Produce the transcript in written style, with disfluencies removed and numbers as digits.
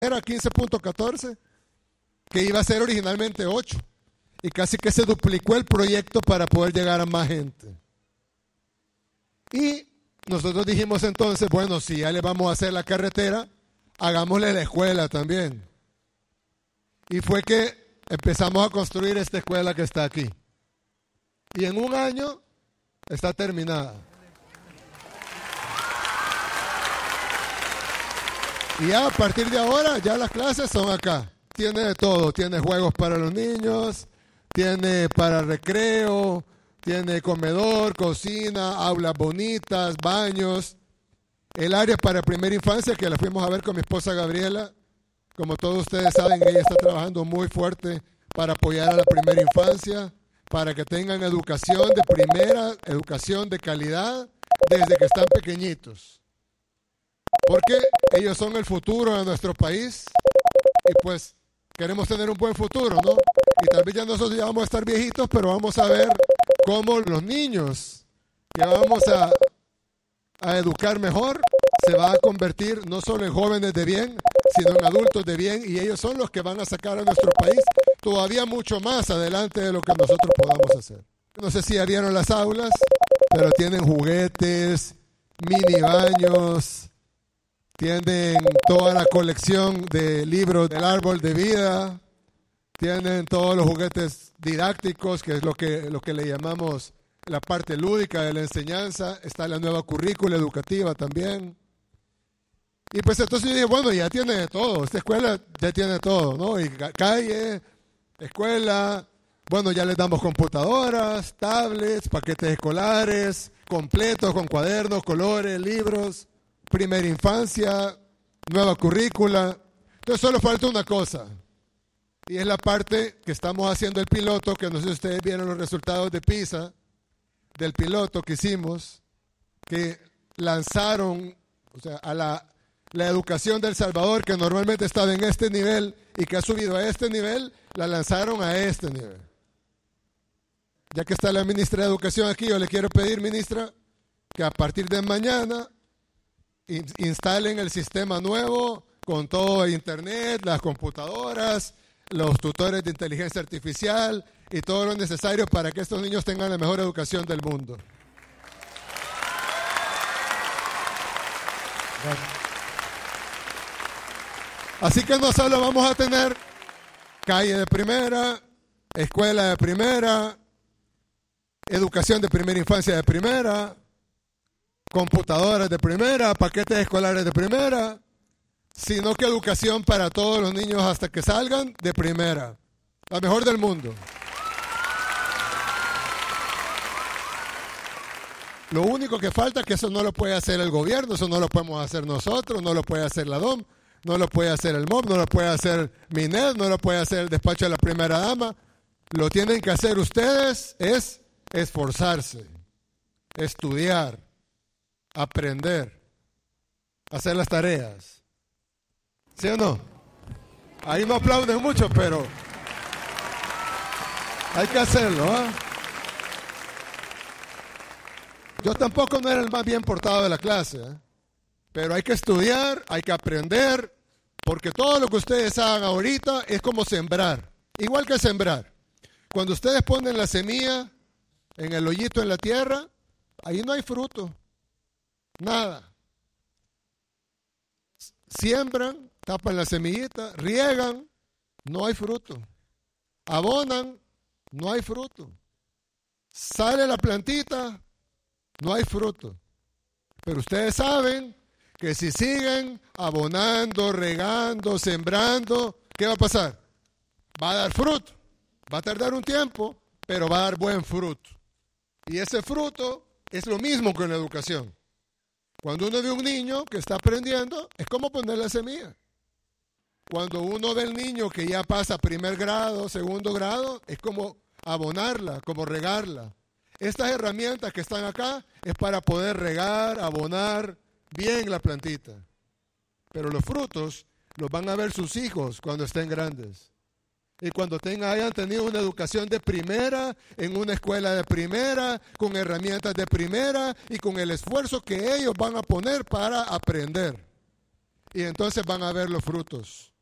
era 15.14, que iba a ser originalmente 8. Y casi que se duplicó el proyecto para poder llegar a más gente. Y nosotros dijimos entonces, bueno, si ya le vamos a hacer la carretera, hagámosle la escuela también. Y fue que empezamos a construir esta escuela que está aquí. Y en un año está terminada. Y ya a partir de ahora, ya las clases son acá. Tiene de todo, tiene juegos para los niños, tiene para recreo, tiene comedor, cocina, aulas bonitas, baños. El área para primera infancia, que la fuimos a ver con mi esposa Gabriela. Como todos ustedes saben, ella está trabajando muy fuerte para apoyar a la primera infancia, para que tengan educación de primera, educación de calidad, desde que están pequeñitos. Porque ellos son el futuro de nuestro país y pues queremos tener un buen futuro, ¿no? Y tal vez ya nosotros ya vamos a estar viejitos, pero vamos a ver cómo los niños que vamos a educar mejor se van a convertir no solo en jóvenes de bien, sino en adultos de bien, y ellos son los que van a sacar a nuestro país todavía mucho más adelante de lo que nosotros podamos hacer. No sé si ya vieron las aulas, pero tienen juguetes, mini baños, tienen toda la colección de libros del árbol de vida, tienen todos los juguetes didácticos, que es lo que le llamamos la parte lúdica de la enseñanza. Está la nueva currícula educativa también. Y pues entonces yo dije, bueno, ya tiene de todo, esta escuela ya tiene todo, ¿no? Y calle, escuela, bueno, ya les damos computadoras, tablets, paquetes escolares, completos con cuadernos, colores, libros, primera infancia, nueva currícula. Entonces solo falta una cosa, y es la parte que estamos haciendo el piloto, que no sé si ustedes vieron los resultados de PISA, del piloto que hicimos, que lanzaron, o sea, a la educación del Salvador, que normalmente estaba en este nivel y que ha subido a este nivel, la lanzaron a este nivel. Ya que está la ministra de Educación aquí, yo le quiero pedir, ministra, que a partir de mañana instalen el sistema nuevo con todo internet, las computadoras, los tutores de inteligencia artificial y todo lo necesario para que estos niños tengan la mejor educación del mundo. Así que no solo vamos a tener calle de primera, escuela de primera, educación de primera infancia de primera, computadoras de primera, paquetes escolares de primera, sino que educación para todos los niños hasta que salgan de primera, la mejor del mundo. Lo único que falta es que eso no lo puede hacer el gobierno, eso no lo podemos hacer nosotros, no lo puede hacer la DOM, no lo puede hacer el MOB, no lo puede hacer MINED, no lo puede hacer el despacho de la primera dama. Lo tienen que hacer ustedes, es esforzarse, estudiar, aprender, hacer las tareas. ¿Sí o no? Ahí no aplauden mucho, pero hay que hacerlo, ¿eh? Yo tampoco no era el más bien portado de la clase, ¿eh? Pero hay que estudiar, hay que aprender, porque todo lo que ustedes hagan ahorita es como sembrar, igual que sembrar. Cuando ustedes ponen la semilla en el hoyito en la tierra, ahí no hay fruto, nada. Siembran, tapan la semillita, riegan, no hay fruto. Abonan, no hay fruto. Sale la plantita, no hay fruto. Pero ustedes saben que si siguen abonando, regando, sembrando, ¿qué va a pasar? Va a dar fruto. Va a tardar un tiempo, pero va a dar buen fruto. Y ese fruto es lo mismo con la educación. Cuando uno ve un niño que está aprendiendo, es como poner la semilla. Cuando uno ve al niño que ya pasa primer grado, segundo grado, es como abonarla, como regarla. Estas herramientas que están acá es para poder regar, abonar bien la plantita. Pero los frutos los van a ver sus hijos cuando estén grandes. Y cuando hayan tenido una educación de primera, en una escuela de primera, con herramientas de primera y con el esfuerzo que ellos van a poner para aprender. y entonces van a ver los frutos.